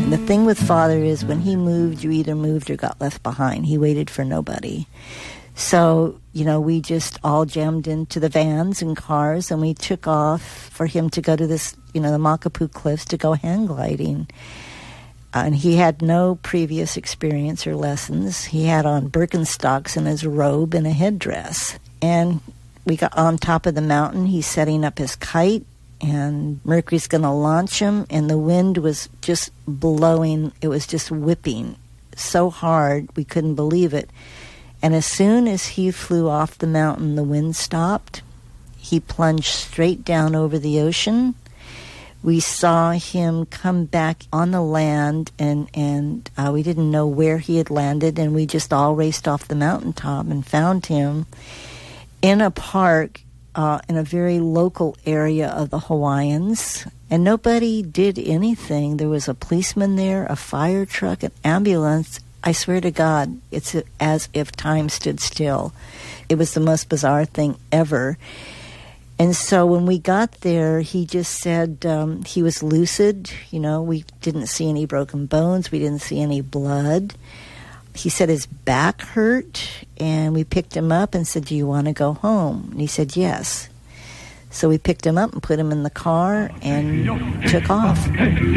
And the thing with Father is when he moved, you either moved or got left behind. He waited for nobody. So, we just all jammed into the vans and cars, and we took off for him to go to this, the Makapu Cliffs to go hang gliding. And he had no previous experience or lessons. He had on Birkenstocks and his robe and a headdress. And we got on top of the mountain. He's setting up his kite, and Mercury's going to launch him, and the wind was just blowing. It was just whipping so hard we couldn't believe it. And as soon as he flew off the mountain, the wind stopped. He plunged straight down over the ocean. We saw him come back on the land, and we didn't know where he had landed, and we just all raced off the mountaintop and found him in a park in a very local area of the Hawaiians. And nobody did anything. There was a policeman there, a fire truck, an ambulance. I swear to God, it's as if time stood still. It was the most bizarre thing ever. And so when we got there, he just said he was lucid. We didn't see any broken bones. We didn't see any blood. He said his back hurt, and we picked him up and said, "Do you want to go home?" And he said, "Yes." So we picked him up and put him in the car and took off.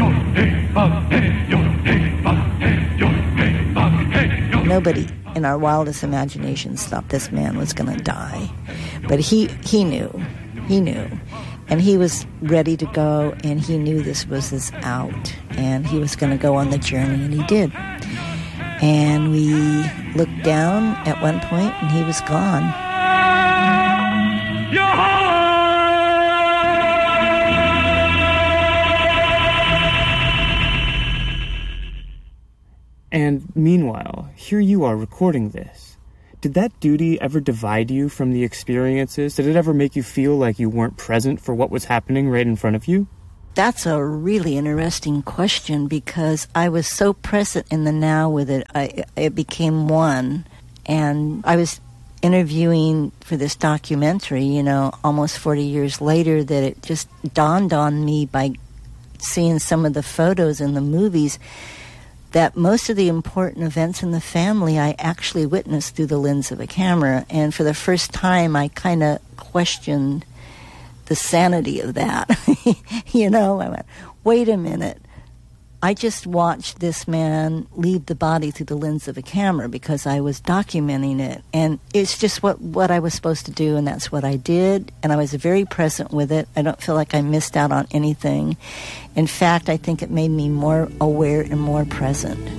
Nobody in our wildest imaginations thought this man was going to die. But he knew. He knew. And he was ready to go, and he knew this was his out. And he was going to go on the journey, and he did. And we looked down at one point, and he was gone. And meanwhile, here you are recording this. Did that duty ever divide you from the experiences? Did it ever make you feel like you weren't present for what was happening right in front of you? That's a really interesting question, because I was so present in the now with it. It became one. And I was interviewing for this documentary, almost 40 years later, that it just dawned on me by seeing some of the photos in the movies that most of the important events in the family I actually witnessed through the lens of a camera. And for the first time, I kind of questioned the sanity of that. I went, wait a minute. I just watched this man leave the body through the lens of a camera because I was documenting it. And it's just what I was supposed to do, and that's what I did. And I was very present with it. I don't feel like I missed out on anything. In fact, I think it made me more aware and more present.